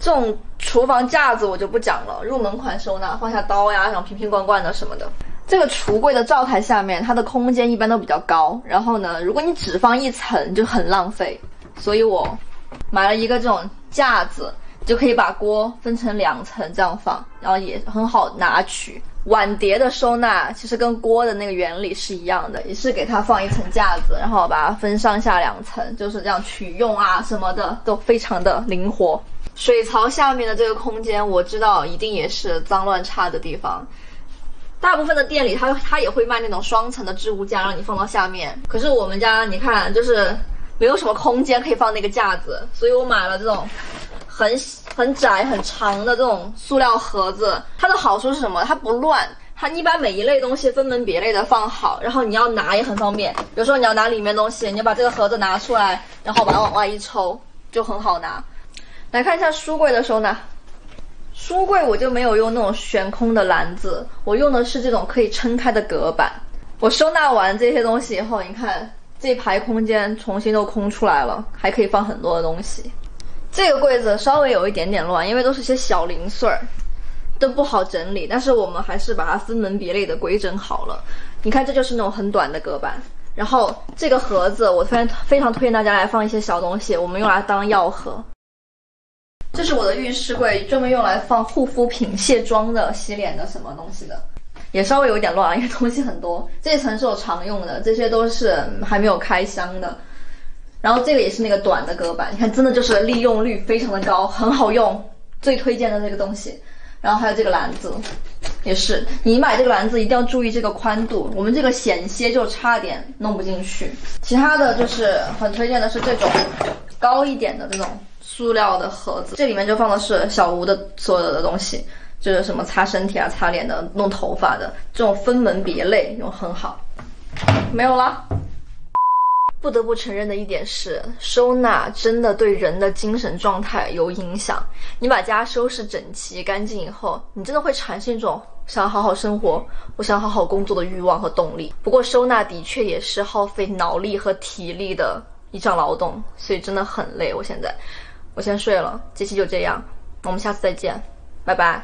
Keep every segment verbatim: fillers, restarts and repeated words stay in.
这种厨房架子我就不讲了，入门款收纳，放下刀呀，然后瓶瓶罐罐的什么的。这个橱柜的灶台下面，它的空间一般都比较高，然后呢，如果你只放一层就很浪费，所以我买了一个这种架子，就可以把锅分成两层这样放，然后也很好拿取。碗碟的收纳其实跟锅的那个原理是一样的，也是给它放一层架子，然后把它分上下两层，就是这样取用啊什么的都非常的灵活。水槽下面的这个空间我知道一定也是脏乱差的地方，大部分的店里它它也会卖那种双层的置物架让你放到下面，可是我们家你看就是没有什么空间可以放那个架子，所以我买了这种很很窄很长的这种塑料盒子。它的好处是什么？它不乱，它一般每一类东西分门别类的放好，然后你要拿也很方便。比如说你要拿里面东西，你就把这个盒子拿出来，然后把它往外一抽，就很好拿。来看一下书柜的收纳。书柜我就没有用那种悬空的篮子，我用的是这种可以撑开的隔板。我收纳完这些东西以后，你看这排空间重新都空出来了，还可以放很多的东西。这个柜子稍微有一点点乱，因为都是些小零碎儿，都不好整理，但是我们还是把它分门别类的规整好了。你看这就是那种很短的隔板，然后这个盒子我非常非常推荐大家来放一些小东西，我们用来当药盒。这是我的浴室柜，专门用来放护肤品、卸妆的、洗脸的什么东西的，也稍微有一点乱，因为东西很多。这一层是我常用的，这些都是还没有开箱的。然后这个也是那个短的隔板，你看真的就是利用率非常的高，很好用，最推荐的这个东西。然后还有这个篮子，也是你买这个篮子一定要注意这个宽度，我们这个险些就差点弄不进去。其他的就是很推荐的是这种高一点的这种塑料的盒子，这里面就放的是小吴的所有的东西，就是什么擦身体啊、擦脸的、弄头发的，这种分门别类用很好。没有了。不得不承认的一点是，收纳真的对人的精神状态有影响。你把家收拾整齐干净以后，你真的会产生一种想好好生活，我想好好工作的欲望和动力。不过收纳的确也是耗费脑力和体力的一项劳动，所以真的很累。我现在我先睡了，这期就这样，我们下次再见，拜拜。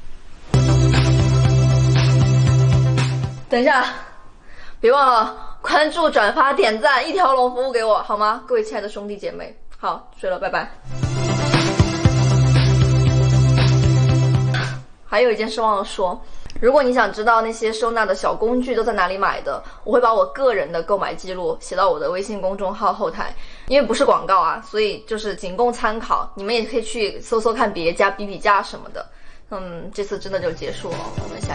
等一下，别忘了关注、转发、点赞，一条龙服务给我，好吗？各位亲爱的兄弟姐妹，好，睡了，拜拜。还有一件事忘了说，如果你想知道那些收纳的小工具都在哪里买的，我会把我个人的购买记录写到我的微信公众号后台，因为不是广告啊，所以就是仅供参考，你们也可以去搜搜看别家、比比价什么的。嗯，这次真的就结束了，我们下